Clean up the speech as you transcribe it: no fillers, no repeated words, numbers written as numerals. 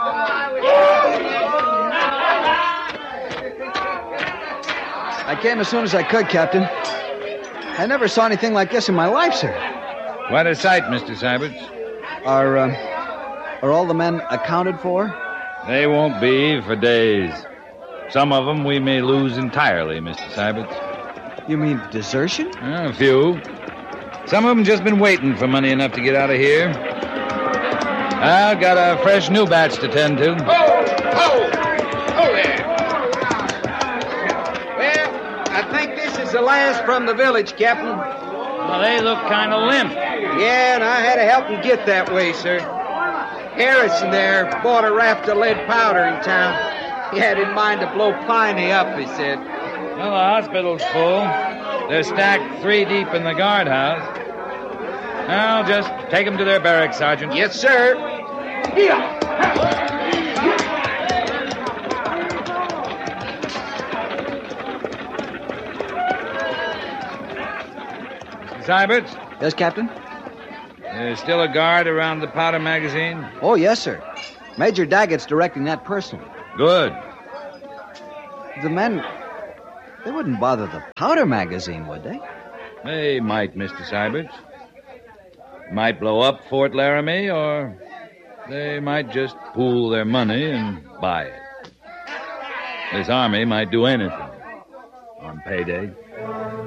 I came as soon as I could, Captain. I never saw anything like this in my life, sir. What a sight, Mr. Syberts. Are all the men accounted for? They won't be for days. Some of them we may lose entirely, Mr. Syberts. You mean desertion? A few. Some of them just been waiting for money enough to get out of here. I've got a fresh new batch to tend to. Oh there. Well, I think this is the last from the village, Captain. Well, they look kind of limp. Yeah, and I had to help them get that way, sir. Harrison there bought a raft of lead powder in town. He had in mind to blow Piney up, he said. Well, the hospital's full. They're stacked 3 deep in the guardhouse. Now, just take them to their barracks, Sergeant. Yes, sir. Mr. Syberts, Yes, Captain? there's still a guard around the powder magazine? Oh, yes, sir. Major Daggett's directing that personally. Good. The men, they wouldn't bother the powder magazine, would they? They might, Mr. Syberts. Might blow up Fort Laramie, or they might just pool their money and buy it. This army might do anything on payday.